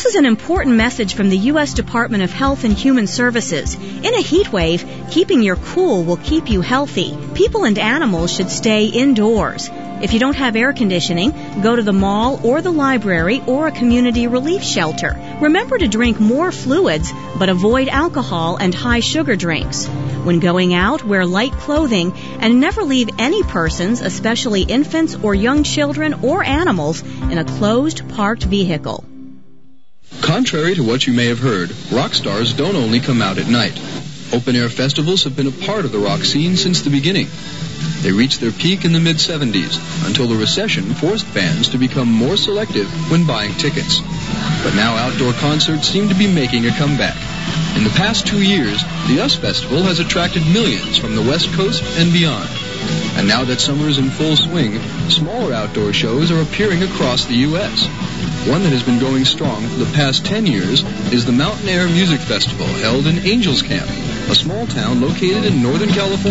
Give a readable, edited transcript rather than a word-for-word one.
This is an important message from the U.S. Department of Health and Human Services. In a heat wave, keeping your cool will keep you healthy. People and animals should stay indoors. If you don't have air conditioning, go to the mall or the library or a community relief shelter. Remember to drink more fluids, but avoid alcohol and high sugar drinks. When going out, wear light clothing and never leave any persons, especially infants or young children or animals, in a closed, parked vehicle. Contrary to what you may have heard, rock stars don't only come out at night. Open-air festivals have been a part of the rock scene since the beginning. They reached their peak in the mid-'70s, until the recession forced fans to become more selective when buying tickets. But now outdoor concerts seem to be making a comeback. In the past 2 years, the US Festival has attracted millions from the West Coast and beyond. And now that summer is in full swing, smaller outdoor shows are appearing across the U.S. One that has been going strong for the past 10 years is the Mountain Air Music Festival held in Angels Camp, a small town located in Northern California.